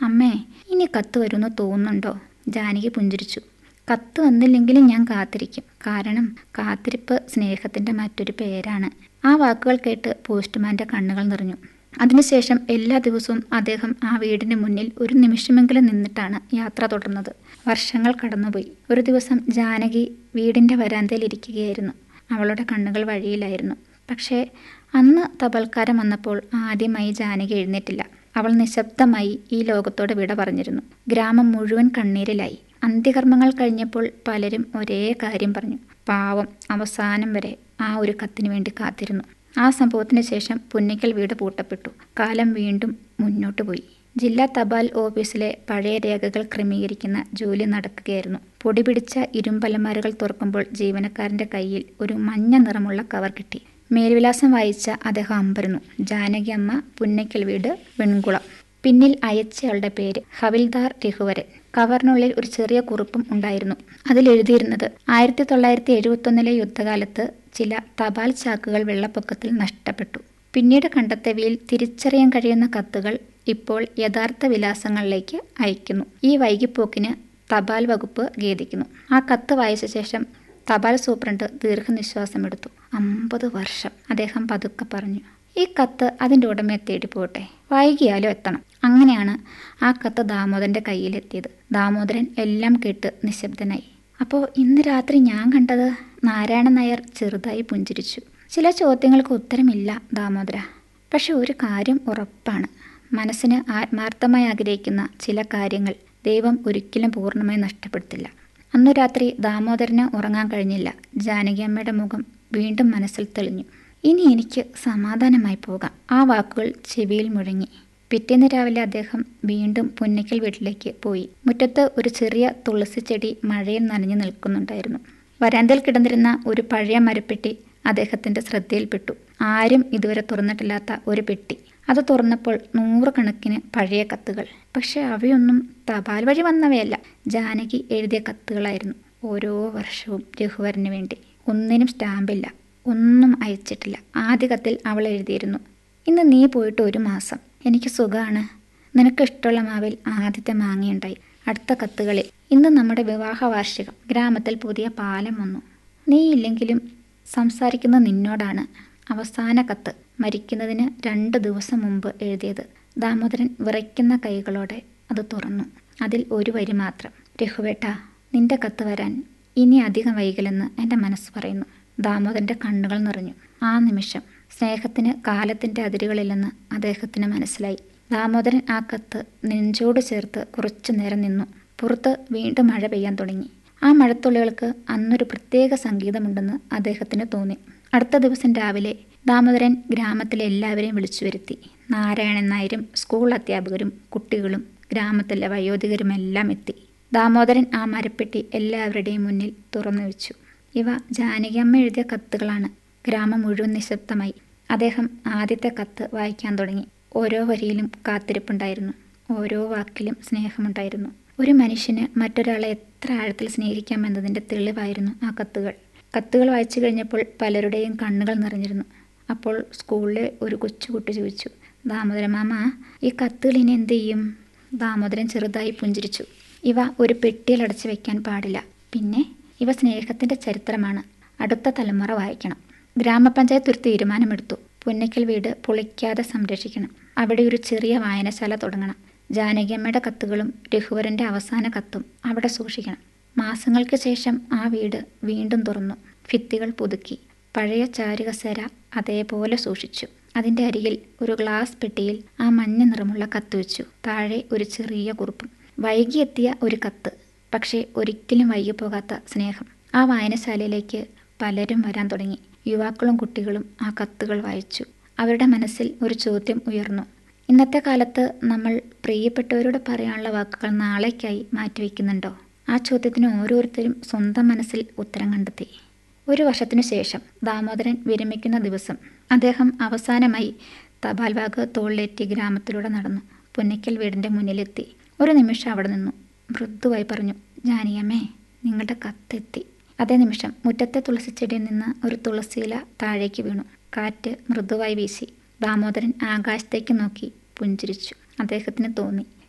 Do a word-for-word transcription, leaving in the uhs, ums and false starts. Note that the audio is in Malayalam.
അമ്മേ, ഇനി കത്ത് വരുമെന്ന് തോന്നുന്നുണ്ടോ? ജാനകി പുഞ്ചിരിച്ചു. കത്ത് വന്നില്ലെങ്കിലും ഞാൻ കാത്തിരിക്കും. കാരണം കാത്തിരിപ്പ് സ്നേഹത്തിൻ്റെ മറ്റൊരു പേരാണ്. ആ വാക്കുകൾ കേട്ട് പോസ്റ്റ്മാൻ്റെ കണ്ണുകൾ നിറഞ്ഞു. അതിനുശേഷം എല്ലാ ദിവസവും അദ്ദേഹം ആ വീടിന് മുന്നിൽ ഒരു നിമിഷമെങ്കിലും നിന്നിട്ടാണ് യാത്ര തുടർന്നത്. വർഷങ്ങൾ കടന്നുപോയി. ഒരു ദിവസം ജാനകി വീടിൻ്റെ വരാന്തയിൽ ഇരിക്കുകയായിരുന്നു. അവളുടെ കണ്ണുകൾ വഴിയിലായിരുന്നു. പക്ഷേ അന്ന് തപാൽക്കാരൻ വന്നപ്പോൾ ആദ്യമായി ജാനകി എഴുന്നേറ്റില്ല. അവൾ നിശബ്ദമായി ഈ ലോകത്തോട് വിട പറഞ്ഞിരുന്നു. ഗ്രാമം മുഴുവൻ കണ്ണീരിലായി. അന്ത്യകർമ്മങ്ങൾ കഴിഞ്ഞപ്പോൾ പലരും ഒരേ കാര്യം പറഞ്ഞു. പാവം അവസാനം വരെ ആ ഒരു കത്തിന് വേണ്ടി കാത്തിരുന്നു. ആ സംഭവത്തിന് ശേഷം പുന്നയ്ക്കൽ വീട് പൂട്ടപ്പെട്ടു. കാലം വീണ്ടും മുന്നോട്ട് പോയി. ജില്ലാ തപാൽ ഓഫീസിലെ പഴയ രേഖകൾ ക്രമീകരിക്കുന്ന ജോലി നടക്കുകയായിരുന്നു. പൊടി പിടിച്ച ഇരുമ്പലമാരകൾ തുറക്കുമ്പോൾ ജീവനക്കാരൻ്റെ കയ്യിൽ ഒരു മഞ്ഞ നിറമുള്ള കവർ കിട്ടി. മേൽവിലാസം വായിച്ച അദ്ദേഹം അമ്പരന്നു. ജാനകി അമ്മ, പുന്നയ്ക്കൽ വീട്, വെൺകുളം. പിന്നിൽ അയച്ചയാളുടെ പേര് ഹവിൽദാർ രഘുവരൻ. കവറിനുള്ളിൽ ഒരു ചെറിയ കുറിപ്പും ഉണ്ടായിരുന്നു. അതിലെഴുതിയിരുന്നത് ആയിരത്തി തൊള്ളായിരത്തി എഴുപത്തൊന്നിലെ യുദ്ധകാലത്ത് ചില തപാൽ ചാക്കുകൾ വെള്ളപ്പൊക്കത്തിൽ നഷ്ടപ്പെട്ടു. പിന്നീട് കണ്ടെത്തിയവയിൽ തിരിച്ചറിയാൻ കഴിയുന്ന കത്തുകൾ ഇപ്പോൾ യഥാർത്ഥ വിലാസങ്ങളിലേക്ക് അയക്കുന്നു. ഈ വൈകിപ്പോക്കിന് തപാൽ വകുപ്പ് ഖേദിക്കുന്നു. ആ കത്ത് വായിച്ച ശേഷം തപാൽ സൂപ്രണ്ട് ദീർഘനിശ്വാസമെടുത്തു. അമ്പത് വർഷം, അദ്ദേഹം പതുക്കെ പറഞ്ഞു. ഈ കത്ത് അതിൻ്റെ ഉടമയെ തേടി പോട്ടെ, വൈകിയാലും എത്തണം. അങ്ങനെയാണ് ആ കത്ത് ദാമോദരൻ്റെ കയ്യിലെത്തിയത്. ദാമോദരൻ എല്ലാം കേട്ട് നിശബ്ദനായി. അപ്പോൾ ഇന്ന് രാത്രി ഞാൻ കണ്ടത്? നാരായണൻ നായർ ചെറുതായി പുഞ്ചിരിച്ചു. ചില ചോദ്യങ്ങൾക്ക് ഉത്തരമില്ല ദാമോദര. പക്ഷെ ഒരു കാര്യം ഉറപ്പാണ്, മനസ്സിന് ആത്മാർത്ഥമായി ആഗ്രഹിക്കുന്ന ചില കാര്യങ്ങൾ ദൈവം ഒരിക്കലും പൂർണ്ണമായി നഷ്ടപ്പെടുത്തില്ല. അന്നു രാത്രി ദാമോദരന് ഉറങ്ങാൻ കഴിഞ്ഞില്ല. ജാനകിയമ്മയുടെ മുഖം വീണ്ടും മനസ്സിൽ തെളിഞ്ഞു. ഇനി എനിക്ക് സമാധാനമായി പോകാം. ആ വാക്കുകൾ ചെവിയിൽ മുഴങ്ങി. പിറ്റേന്ന് രാവിലെ അദ്ദേഹം വീണ്ടും പുന്നയ്ക്കൽ വീട്ടിലേക്ക് പോയി. മുറ്റത്ത് ഒരു ചെറിയ തുളസി ചെടി മഴയിൽ നനഞ്ഞു നിൽക്കുന്നുണ്ടായിരുന്നു. വരാന്തയിൽ കിടന്നിരുന്ന ഒരു പഴയ മരപ്പെട്ടി അദ്ദേഹത്തിൻ്റെ ശ്രദ്ധയിൽപ്പെട്ടു. ആരും ഇതുവരെ തുറന്നിട്ടില്ലാത്ത ഒരു പെട്ടി. അത് തുറന്നപ്പോൾ നൂറുകണക്കിന് പഴയ കത്തുകൾ. പക്ഷെ അവയൊന്നും തപാൽ വഴി വന്നവയല്ല. ജാനകി എഴുതിയ കത്തുകളായിരുന്നു. ഓരോ വർഷവും രഘുവരന് വേണ്ടി. ഒന്നിനും സ്റ്റാമ്പില്ല, ഒന്നും അയച്ചിട്ടില്ല. ആദ്യ കത്തിൽ അവൾ എഴുതിയിരുന്നു, ഇന്ന് നീ പോയിട്ട് ഒരു മാസം. എനിക്ക് സുഖമാണ്. നിനക്ക് ഇഷ്ടമുള്ള മാവിൽ ആദ്യത്തെ മാങ്ങയുണ്ടായി. അടുത്ത കത്തുകളിൽ, ഇന്ന് നമ്മുടെ വിവാഹ വാർഷികം. ഗ്രാമത്തിൽ പുതിയ പാലം വന്നു. നീ ഇല്ലെങ്കിലും സംസാരിക്കുന്നത് നിന്നോടാണ്. അവസാന കത്ത് മരിക്കുന്നതിന് രണ്ട് ദിവസം മുമ്പ് എഴുതിയത്. ദാമോദരൻ വിറയ്ക്കുന്ന കൈകളോടെ അത് തുറന്നു. അതിൽ ഒരു വരി മാത്രം. രഘുവേട്ട, നിന്റെ കത്ത് വരാൻ ഇനി അധികം വൈകില്ലെന്ന് എൻ്റെ മനസ്സ് പറയുന്നു. ദാമോദരൻ്റെ കണ്ണുകൾ നിറഞ്ഞു. ആ നിമിഷം സ്നേഹത്തിന് കാലത്തിൻ്റെ അതിരുകളില്ലെന്ന് അദ്ദേഹത്തിന് മനസ്സിലായി. ദാമോദരൻ ആ കത്ത് നെഞ്ചോട് ചേർത്ത് കുറച്ചു നേരം നിന്നു. പുറത്ത് വീണ്ടും മഴ പെയ്യാൻ തുടങ്ങി. ആ മഴത്തുള്ളികൾക്ക് അന്നൊരു പ്രത്യേക സംഗീതമുണ്ടെന്ന് അദ്ദേഹത്തിന് തോന്നി. അടുത്ത ദിവസം രാവിലെ ദാമോദരൻ ഗ്രാമത്തിലെ എല്ലാവരെയും വിളിച്ചു വരുത്തി. നാരായണൻ നായരും സ്കൂൾ അധ്യാപകരും കുട്ടികളും ഗ്രാമത്തിലെ വയോധികരുമെല്ലാം എത്തി. ദാമോദരൻ ആ മരപ്പെട്ടി എല്ലാവരുടെയും മുന്നിൽ തുറന്നു വെച്ചു. ഇവ ജാനകിയമ്മ എഴുതിയ കത്തുകളാണ്. ഗ്രാമം മുഴുവൻ നിശബ്ദമായി. അദ്ദേഹം ആദ്യത്തെ കത്ത് വായിക്കാൻ തുടങ്ങി. ഓരോ വരിയിലും കാത്തിരിപ്പുണ്ടായിരുന്നു. ഓരോ വാക്കിലും സ്നേഹമുണ്ടായിരുന്നു. ഒരു മനുഷ്യന് മറ്റൊരാളെ എത്ര ആഴത്തിൽ സ്നേഹിക്കാമെന്നതിൻ്റെ തെളിവായിരുന്നു ആ കത്തുകൾ. കത്തുകൾ വായിച്ചു കഴിഞ്ഞപ്പോൾ പലരുടെയും കണ്ണുകൾ നിറഞ്ഞിരുന്നു. അപ്പോൾ സ്കൂളിലെ ഒരു കൊച്ചുകുട്ടി ചോദിച്ചു, ദാമോദരൻ മാമ, ഈ കത്തുകൾ ഇനി എന്ത് ചെയ്യും? ദാമോദരൻ ചെറുതായി പുഞ്ചിരിച്ചു. ഇവ ഒരു പെട്ടിയിൽ അടച്ചു വെക്കാൻ പാടില്ല. പിന്നെ ഇവ സ്നേഹത്തിൻ്റെ ചരിത്രമാണ്. അടുത്ത തലമുറ വായിക്കണം. ഗ്രാമപഞ്ചായത്ത് ഒരു തീരുമാനമെടുത്തു. പുന്നയ്ക്കൽ വീട് പൊളിക്കാതെ സംരക്ഷിക്കണം. അവിടെ ഒരു ചെറിയ വായനശാല തുടങ്ങണം. ജാനകിയമ്മയുടെ കത്തുകളും രഘുവരൻ്റെ അവസാന കത്തും അവിടെ സൂക്ഷിക്കണം. മാസങ്ങൾക്ക് ശേഷം ആ വീട് വീണ്ടും തുറന്നു. ഭിത്തികൾ പുതുക്കി. പഴയ ചാരുകസേര അതേപോലെ സൂക്ഷിച്ചു. അതിൻ്റെ അരികിൽ ഒരു ഗ്ലാസ് പെട്ടിയിൽ ആ മഞ്ഞ നിറമുള്ള കത്ത് വെച്ചു. താഴെ ഒരു ചെറിയ കുറിപ്പും. വൈകിയെത്തിയ ഒരു കത്ത്, പക്ഷേ ഒരിക്കലും വൈകിപ്പോകാത്ത സ്നേഹം. ആ വായനശാലയിലേക്ക് പലരും വരാൻ തുടങ്ങി. യുവാക്കളും കുട്ടികളും ആ കത്തുകൾ വായിച്ചു. അവരുടെ മനസ്സിൽ ഒരു ചോദ്യം ഉയർന്നു. ഇന്നത്തെ കാലത്ത് നമ്മൾ പ്രിയപ്പെട്ടവരോട് പറയാനുള്ള വാക്കുകൾ നാളേക്കായി മാറ്റിവെക്കുന്നുണ്ടോ? ആ ചോദ്യത്തിന് ഓരോരുത്തരും സ്വന്തം മനസ്സിൽ ഉത്തരം കണ്ടെത്തി. ഒരു വർഷത്തിനു ശേഷം ദാമോദരൻ വിരമിക്കുന്ന ദിവസം അദ്ദേഹം അവസാനമായി തപാൽ ബാഗ് തോളിലേറ്റി ഗ്രാമത്തിലൂടെ നടന്നു. പുന്നയ്ക്കൽ വീടിൻ്റെ മുന്നിലെത്തി. ഒരു നിമിഷം അവിടെ നിന്നു. മൃദുവായി പറഞ്ഞു, ജാനിയമ്മേ, നിങ്ങളുടെ കത്തെത്തി. അതേ നിമിഷം മുറ്റത്തെ തുളസിച്ചെടിയിൽ നിന്ന് ഒരു തുളസിയില താഴേക്ക് വീണു. കാറ്റ് മൃദുവായി വീശി. ദാമോദരൻ ആകാശത്തേക്ക് നോക്കി പുഞ്ചിരിച്ചു. അദ്ദേഹത്തിന് തോന്നി,